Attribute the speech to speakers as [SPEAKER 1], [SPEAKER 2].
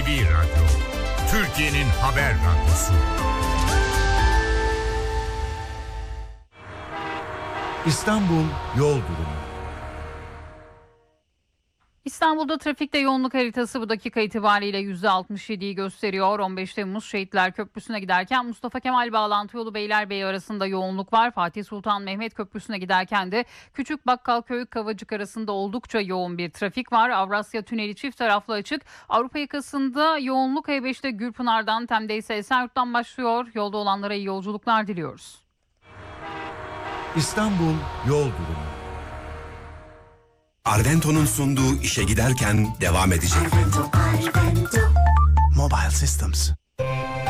[SPEAKER 1] Radyo, Türkiye'nin haber radyosu. İstanbul yol durumu.
[SPEAKER 2] İstanbul'da trafikte yoğunluk haritası bu dakika itibariyle %67'yi gösteriyor. 15 Temmuz Şehitler Köprüsü'ne giderken Mustafa Kemal bağlantı yolu Beylerbeyi arasında yoğunluk var. Fatih Sultan Mehmet Köprüsü'ne giderken de Küçük Bakkalköy Kavacık arasında oldukça yoğun bir trafik var. Avrasya Tüneli çift taraflı açık. Avrupa yakasında yoğunluk E5'te Gürpınar'dan, Tem'de ise Esenyurt'tan başlıyor. Yolda olanlara iyi yolculuklar diliyoruz.
[SPEAKER 1] İstanbul yol durumu.
[SPEAKER 3] Arvento'nun sunduğu işe giderken devam edecek.
[SPEAKER 4] Mobile Systems.